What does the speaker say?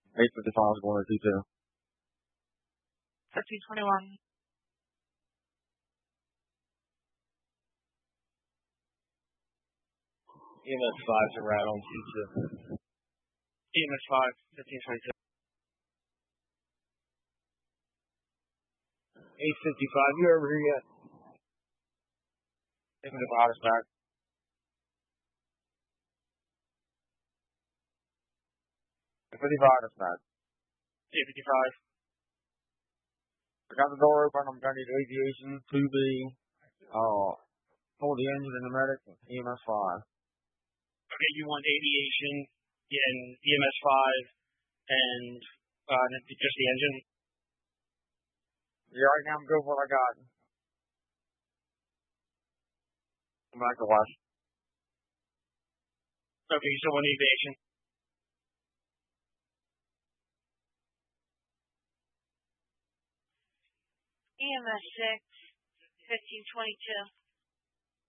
855 is going to 22. 1321. EMS 5's a rat on 22. EMS 5, 1522. 855, you over here yet? Taking the hottest back. 55 is back. 855. I got the door open. I'm going to need aviation, 2B, hold the engine and the medic, EMS 5. Okay, you want aviation and EMS 5 and just the engine? Yeah, right now I'm good with what I got. I'm back to west. Okay, you still want aviation? EMS 6, 1522.